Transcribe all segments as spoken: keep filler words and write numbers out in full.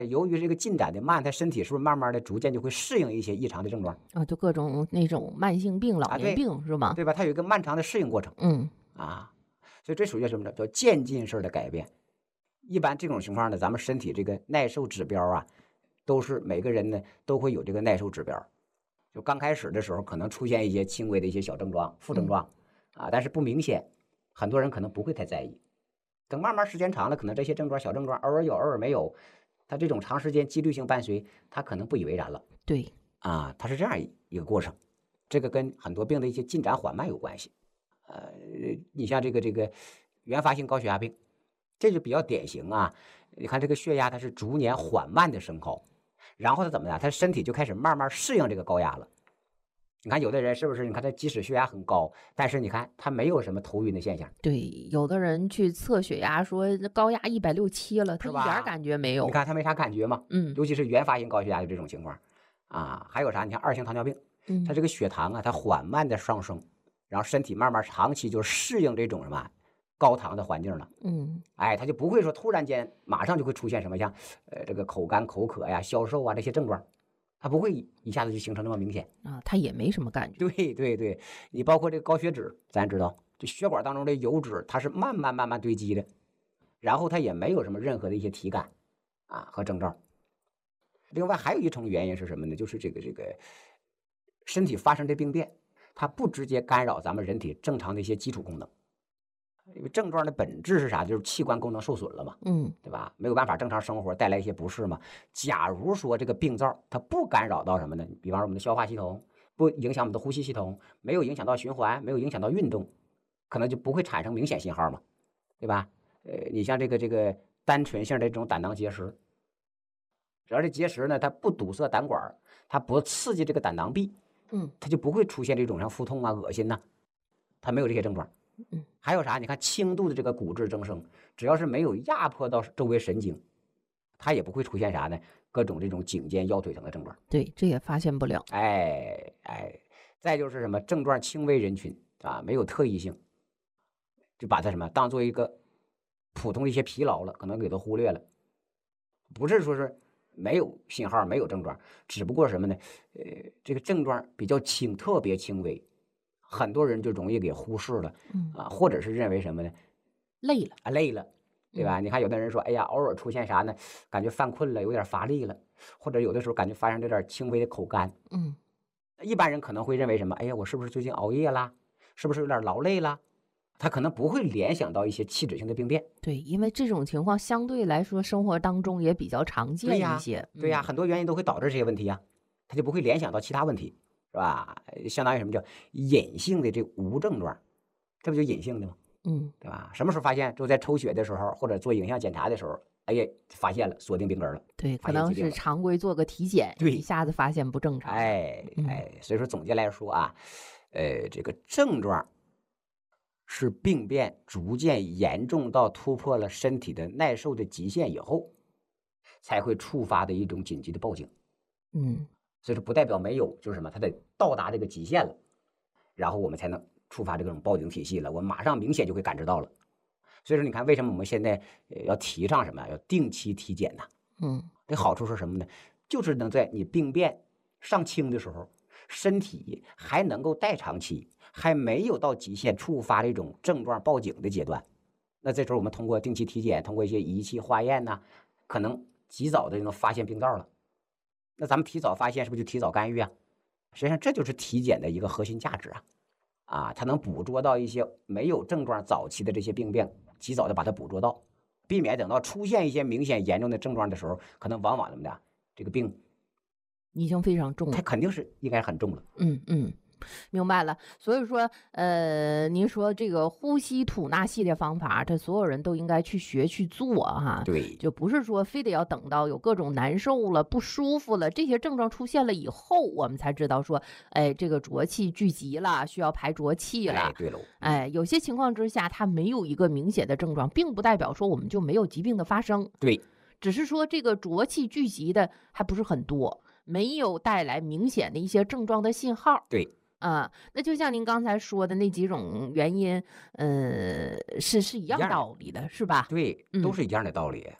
由于这个进展的慢，他身体是不是慢慢的逐渐就会适应一些异常的症状啊？就各种那种慢性病、老啊？ 年对， 病是吗？ 对吧？它有一个漫长的适应过程嗯啊，所以这属于什么呢？叫渐进式的改变。一般这种情况呢，咱们身体这个耐受指标啊，都是每个人呢都会有这个耐受指标。就刚开始的时候，可能出现一些轻微的一些小症状、副症状啊，但是不明显，很多人可能不会太在意。等慢慢时间长了，可能这些症状、小症状偶尔有，偶尔没有，它这种长时间几率性伴随，他可能不以为然了。 对啊，它是这样一个过程，这个跟很多病的一些进展缓慢有关系。呃，你像这个这个原发性高血压病，这就比较典型啊。你看这个血压它是逐年缓慢的升高，然后他怎么样？他身体就开始慢慢适应这个高压了。你看有的人是不是？你看他即使血压很高，但是你看他没有什么头晕的现象。 对，有的人去测血压说高压一百六七了，他一点感觉没有。 你看他没啥感觉嘛？ 嗯， 尤其是原发性高血压有这种情况啊。还有啥？你看二型糖尿病， 嗯， 它这个血糖啊，它缓慢的上升，然后身体慢慢长期就适应这种什么高糖的环境了。 嗯， 哎，他就不会说突然间马上就会出现什么像呃这个口干口渴呀、消瘦啊这些症状。它不会一下子就形成那么明显啊，它也没什么感觉。 对对对，你包括这个高血脂，咱知道，这血管当中的油脂它是慢慢慢慢堆积的，然后它也没有什么任何的一些体感啊和征兆。另外还有一重原因是什么呢？就是这个这个身体发生的病变，它不直接干扰咱们人体正常的一些基础功能。因为症状的本质是啥？就是器官功能受损了嘛， 嗯， 对吧？没有办法正常生活，带来一些不适嘛。假如说这个病灶它不干扰到什么呢？比方说我们的消化系统，不影响我们的呼吸系统，没有影响到循环，没有影响到运动，可能就不会产生明显信号嘛，对吧？呃，你像这个这个单纯性的这种胆囊结石，只要这结石呢，它不堵塞胆管，它不刺激这个胆囊壁， 嗯， 它就不会出现这种像腹痛啊、恶心呐、啊，它没有这些症状。 嗯， 还有啥？你看轻度的这个骨质增生，只要是没有压迫到周围神经，它也不会出现啥呢？各种这种颈肩腰腿疼的症状。 对，这也发现不了。 哎哎，再就是什么症状轻微人群啊，没有特异性，就把它什么当做一个普通的一些疲劳了，可能给它忽略了。不是说是没有信号、没有症状，只不过什么呢？呃，这个症状比较轻，特别轻微。很多人就容易给忽视了， 嗯啊，或者是认为什么呢？ 累了啊，累了，对吧？嗯、你看有的人说，哎呀，偶尔出现啥呢？感觉犯困了，有点乏力了，或者有的时候感觉发生有点轻微的口干。 嗯， 一般人可能会认为什么？哎呀，我是不是最近熬夜啦？是不是有点劳累啦？他可能不会联想到一些器质性的病变。 对，因为这种情况相对来说生活当中也比较常见一些。 对呀，对呀，很多原因都会导致这些问题呀，他就不会联想到其他问题。是吧？相当于什么叫隐性的这无症状，这不就隐性的吗？ 嗯， 对吧？什么时候发现？就在抽血的时候，或者做影像检查的时候，哎呀，发现了，锁定病根了。 对，可能是常规做个体检， 对， 一下子发现不正常。 哎哎，所以说总结来说啊，呃，这个症状是病变逐渐严重到突破了身体的耐受的极限以后，才会触发的一种紧急的报警。 嗯。 所以说不代表没有，就是什么，它得到达这个极限了，然后我们才能触发这种报警体系了，我们马上明显就会感知到了。所以说你看为什么我们现在要提倡什么呀？要定期体检呢？ 嗯， 这好处是什么呢？就是能在你病变上轻的时候，身体还能够代偿期，还没有到极限触发这种症状报警的阶段，那这时候我们通过定期体检，通过一些仪器化验呢，可能及早的就能发现病灶了。那咱们提早发现，是不是就提早干预啊？实际上这就是体检的一个核心价值啊！啊，它能捕捉到一些没有症状早期的这些病变，及早的把它捕捉到，避免等到出现一些明显严重的症状的时候，可能往往怎么的，这个病已经非常重了， 它肯定是应该很重了。 嗯嗯。明白了，所以说，呃，您说这个呼吸吐纳系列方法，这所有人都应该去学去做哈。 对， 就不是说非得要等到有各种难受了、不舒服了这些症状出现了以后，我们才知道说，哎，这个浊气聚集了，需要排浊气了。 哎，对喽， 哎，有些情况之下，它没有一个明显的症状，并不代表说我们就没有疾病的发生。 对， 只是说这个浊气聚集的还不是很多，没有带来明显的一些症状的信号。 对。 啊，那就像您刚才说的那几种原因，呃，是是一样道理的，是吧？ 对，都是一样的道理。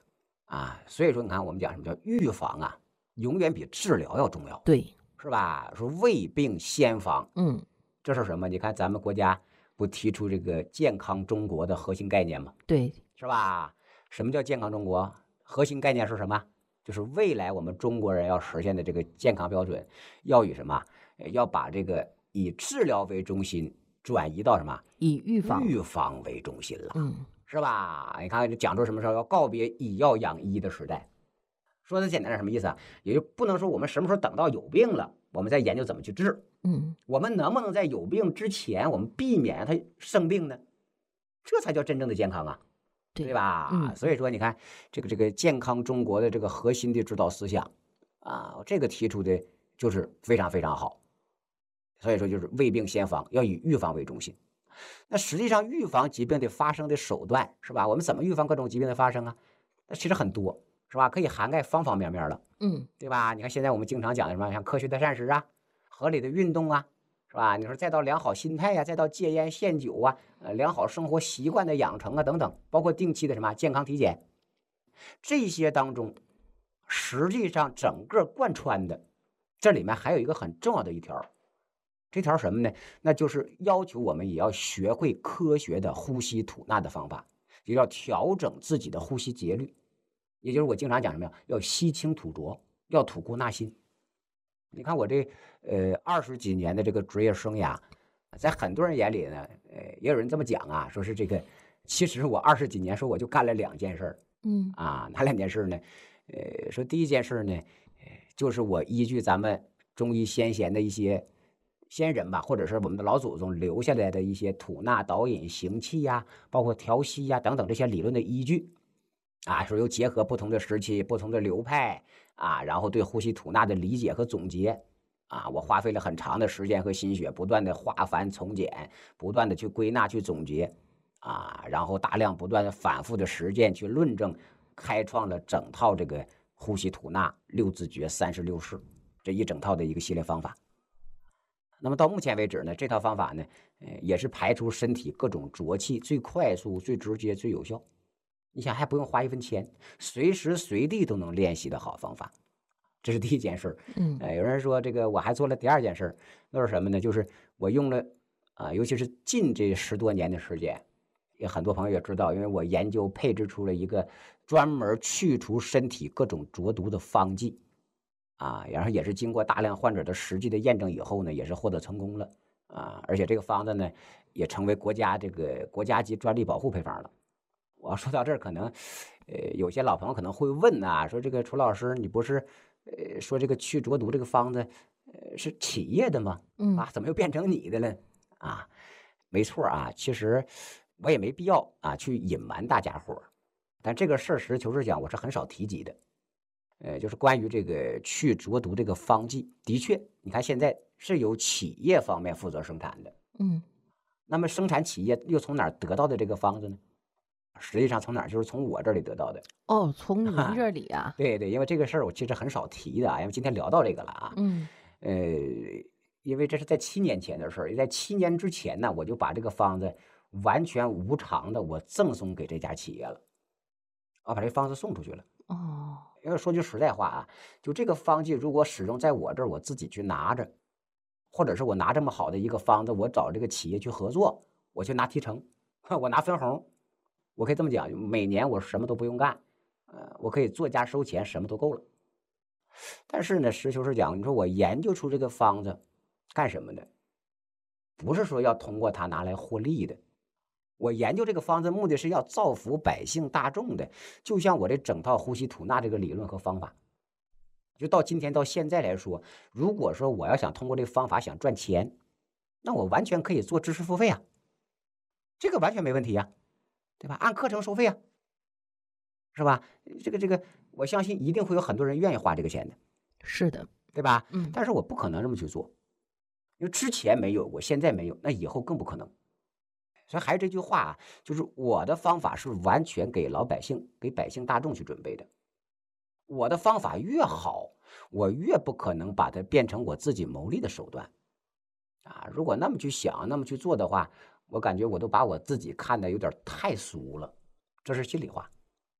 啊。所以说，你看我们讲什么叫预防啊，永远比治疗要重要， 对， 是吧？说未病先防， 嗯， 这是什么？你看咱们国家不提出这个健康中国的核心概念吗？ 对， 是吧？什么叫健康中国？核心概念是什么？就是未来我们中国人要实现的这个健康标准，要以什么？要把这个以治疗为中心，转移到什么？ 以预防， 预防为中心了， 嗯， 是吧？你看讲出什么时候要告别以药养医的时代。说的简单点什么意思啊？也就不能说我们什么时候等到有病了，我们再研究怎么去治。 嗯， 我们能不能在有病之前，我们避免他生病呢？这才叫真正的健康啊， 对， 对吧？ 嗯， 所以说你看这个这个健康中国的这个核心的指导思想啊，这个提出的就是非常非常好。所以说就是未病先防，要以预防为中心。那实际上预防疾病的发生的手段是吧？我们怎么预防各种疾病的发生啊？那其实很多是吧？可以涵盖方方面面了， 嗯， 对吧？你看现在我们经常讲的什么，像科学的膳食啊，合理的运动啊，是吧？你说再到良好心态呀、啊，再到戒烟限酒啊，呃，良好生活习惯的养成啊等等，包括定期的什么健康体检，这些当中，实际上整个贯穿的，这里面还有一个很重要的一条。这条什么呢？那就是要求我们也要学会科学的呼吸吐纳的方法，也要调整自己的呼吸节律。也就是我经常讲什么呀？要吸清吐浊，要吐故纳新。你看我这呃二十几年的这个职业生涯，在很多人眼里呢，呃，也有人这么讲啊，说是这个，其实我二十几年说我就干了两件事， 嗯， 啊，哪两件事呢？呃，说第一件事呢，就是我依据咱们中医先贤的一些先人吧，或者是我们的老祖宗留下来的一些吐纳、导引、行气呀、啊，包括调息呀、啊、等等这些理论的依据，啊，说又结合不同的时期、不同的流派啊，然后对呼吸吐纳的理解和总结，啊，我花费了很长的时间和心血，不断的化繁从简，不断的去归纳、去总结，啊，然后大量不断的反复的实践去论证，开创了整套这个呼吸吐纳六字诀、三十六式这一整套的一个系列方法。那么到目前为止呢，这套方法呢，呃，也是排除身体各种浊气最快速、最直接、最有效。你想还不用花一分钱，随时随地都能练习的好方法，这是第一件事。 嗯， 呃，有人说这个我还做了第二件事，那是什么呢？就是我用了啊、呃，尤其是近这十多年的时间，也很多朋友也知道，因为我研究配置出了一个专门去除身体各种浊毒的方剂。啊，然后也是经过大量患者的实际的验证以后呢，也是获得成功了啊！而且这个方子呢，也成为国家这个国家级专利保护配方了。我要说到这儿，可能呃有些老朋友可能会问啊，说这个楚老师，你不是呃说这个去浊毒这个方子呃是企业的吗？ 嗯， 啊，怎么又变成你的了？啊，没错啊，其实我也没必要啊去隐瞒大家伙儿，但这个事儿实事求是讲，我是很少提及的。呃，就是关于这个去浊毒这个方剂，的确，你看现在是由企业方面负责生产的， 嗯， 那么生产企业又从哪儿得到的这个方子呢？实际上从哪儿？就是从我这里得到的。 哦，从您这里啊， 对对，因为这个事儿我其实很少提的啊，因为今天聊到这个了啊， 嗯， 呃，因为这是在七年前的事儿，在七年之前呢，我就把这个方子完全无偿的我赠送给这家企业了，我把这方子送出去了。 哦， 因为说句实在话啊，就这个方剂如果始终在我这儿，我自己去拿着，或者是我拿这么好的一个方子，我找这个企业去合作，我去拿提成，我拿分红，我可以这么讲，每年我什么都不用干，呃，我可以做价收钱，什么都够了。但是呢，实事求是讲，你说我研究出这个方子干什么的？不是说要通过它拿来获利的。我研究这个方子，目的是要造福百姓大众的，就像我这整套呼吸吐纳这个理论和方法，就到今天到现在来说，如果说我要想通过这个方法想赚钱，那我完全可以做知识付费啊，这个完全没问题呀、啊，对吧？按课程收费啊，是吧？这个这个，我相信一定会有很多人愿意花这个钱的， 是的， 对吧？ 嗯， 但是我不可能这么去做，因为之前没有过，现在没有，那以后更不可能。所以还是这句话啊，就是我的方法是完全给老百姓、给百姓大众去准备的。我的方法越好，我越不可能把它变成我自己牟利的手段啊！如果那么去想、那么去做的话，我感觉我都把我自己看得有点太俗了，这是心里话。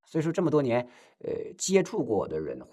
所以说这么多年，呃，接触过的人或